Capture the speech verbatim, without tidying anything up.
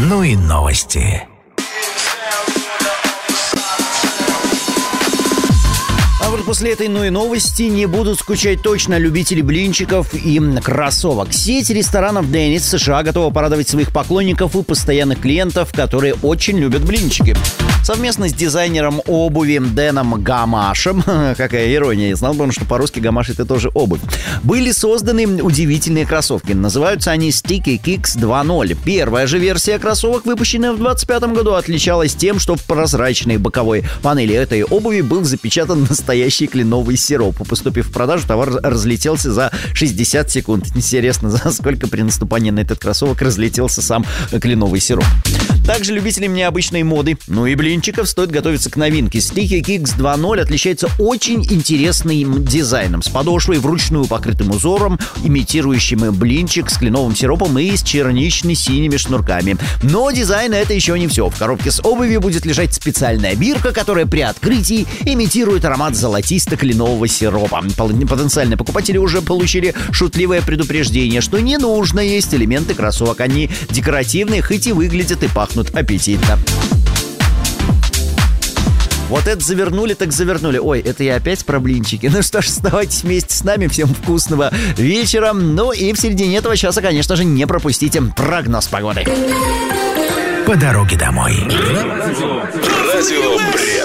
Ну и новости. А вот после этой ну и новости не будут скучать точно любители блинчиков и кроссовок. Сеть ресторанов Деннис США готова порадовать своих поклонников и постоянных клиентов, которые очень любят блинчики. Совместно с дизайнером обуви Дэном Гамашем, какая ирония, я знал бы, что по-русски гамаш — это тоже обувь, были созданы удивительные кроссовки. Называются они Sticky Kicks два ноль. Первая же версия кроссовок, выпущенная в двадцать пятом году, отличалась тем, что в прозрачной боковой панели этой обуви был запечатан настоящий кленовый сироп. Поступив в продажу, товар разлетелся за шестьдесят секунд. Интересно, за сколько при наступании на этот кроссовок разлетелся сам кленовый сироп. Также любителям необычной моды, ну и блинчиков, стоит готовиться к новинке. Sticky Kicks два ноль отличается очень интересным дизайном, с подошвой вручную покрытым узором, имитирующим блинчик с кленовым сиропом и с чернично-синими шнурками. Но дизайн — это еще не все. В коробке с обувью будет лежать специальная бирка, которая при открытии имитирует аромат золотисто-кленового сиропа. Потенциальные покупатели уже получили шутливое предупреждение, что не нужно есть элементы кроссовок. Они декоративные, хоть и выглядят и пахнут аппетитно. Вот это завернули, так завернули. Ой, это я опять про блинчики. Ну что ж, оставайтесь вместе с нами. Всем вкусного вечера. Ну и в середине этого часа, конечно же, не пропустите прогноз погоды. По дороге домой. Радио Бред.